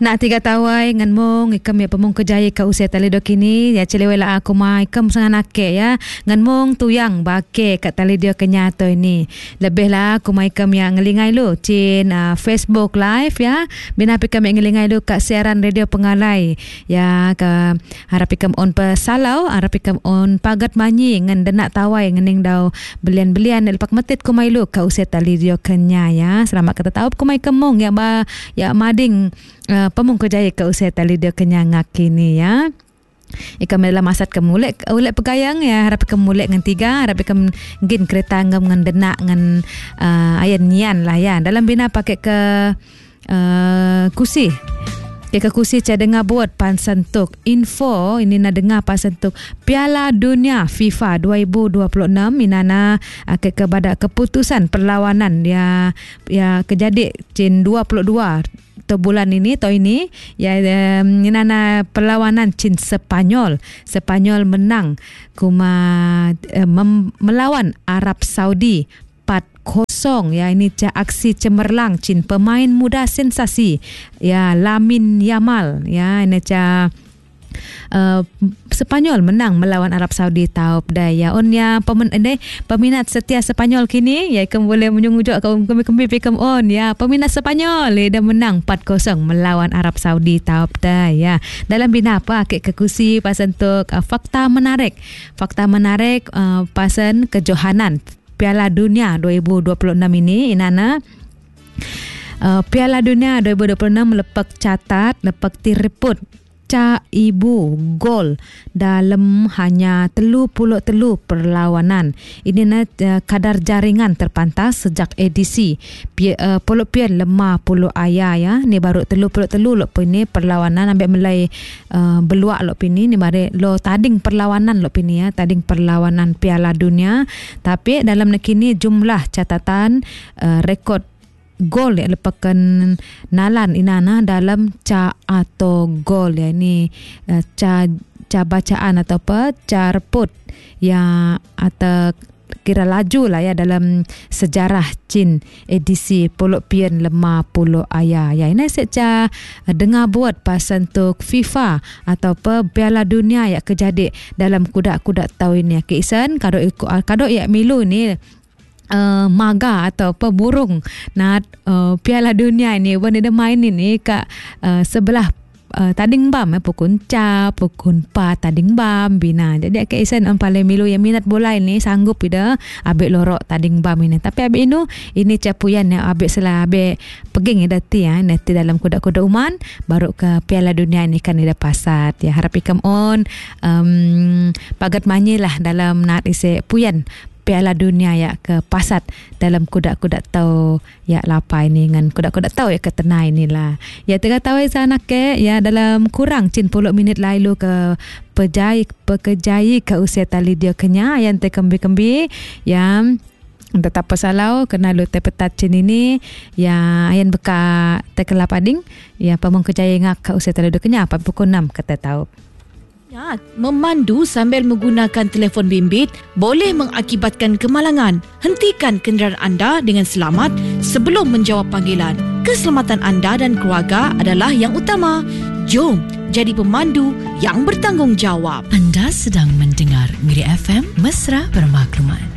Nak tiga tawai ngan mong ikam ya pemong kejaya ka usia tali do kini ya celewela aku mai ikam sangan ake ya ngan mong tuyang bake kat tali dia kenyato ini lebih lah aku mai ikam yang ngelingai lu cin Facebook live ya bina pikam yang ngelingai lu kat siaran radio Pengalai ya ke harap ikam on pesalau harap ikam on pagat manyi ngan denak tawai ngening dau belian-belian lepak metit ku mai lu ka usia tali dia kenya ya selamat kata tahu ku mai kemong ya mading pemung kejaya ke usia tali dia kenyang kini ya. Ikam dalam masat kemulek ulek pegayang ya harap ikam mulek ngan tiga harap ikam ngin kereta ngam ngan denak ngan ayan nian lah ya. Dalam bina pakai ke kusi. Ke kusi saya dengar buat pansentuk info ini nak dengar pansentuk Piala Dunia FIFA 2026 inana kepada keputusan perlawanan ya kejadi cin 22 bulan ini atau ini ya nana perlawanan cin Sepanyol menang melawan Arab Saudi 4-0 ya ini aksi cemerlang cin pemain muda sensasi ya Lamine Yamal ya ini Sepanyol menang melawan Arab Saudi tahu daya onnya peminat setia Sepanyol kini ya kamu boleh menunjuk kami pikam on ya peminat Sepanyol dia menang 4-0 melawan Arab Saudi tahu daya dalam bina apa kekusi pasan untuk fakta menarik pasan kejohanan Piala Dunia 2026 ini inana Piala Dunia 2026 lepak tiriput ibu gol dalam hanya 33 perlawanan. Ini kadar jaringan terpantas sejak edisi Polo Pian 50 ayah ya. Ni baru 33 lop ini perlawanan ambil mulai beluak lop ini ni mari lo tading perlawanan lop ini ya, tading perlawanan Piala Dunia. Tapi dalam nekini jumlah catatan rekod gol yang lepakan nalan inana dalam atau gol ya ini bacaan atau apa reput ya atau kira laju lah ya dalam sejarah Chin edisi Polo Pian 50 ayah ya ini seca dengar buat pasal untuk FIFA atau apa Piala Dunia ya kejadi dalam kuda-kuda tahun ini ya kisan kado ya milu ni maga atau apa burung nak Piala Dunia ini wanita main ini kat sebelah tading bam pukun pa tading bam bina jadi kaisan paling milu yang minat bola ini sanggup ida abek lorok tading bam ini tapi abek ini capuyan yang abek selah abek peging dati ya nanti dalam kuda-kuda uman baru ke Piala Dunia ini kan ida pasat ya harap ikam on pagat manyilah dalam nak isi puyan Piala Dunia ya ke pasat dalam kuda-kuda tau ya lapa ini dengan kuda-kuda tau ya ketena inilah ya tengah tahu sana ke ya dalam kurang 10 minit lalu ke pekejai ke usia tali dia kenya yang tekembi-kembi yang tetap pesalau kena lu tepetat cin ini ya ayan beka tekelapading ya pemong kejaya ngak ke usia tali dia kenya apa pukul 6 kata tahu. Memandu sambil menggunakan telefon bimbit boleh mengakibatkan kemalangan. Hentikan kenderaan anda dengan selamat sebelum menjawab panggilan. Keselamatan anda dan keluarga adalah yang utama. Jom jadi pemandu yang bertanggungjawab. Anda sedang mendengar Miri FM Mesra Bermaklumat.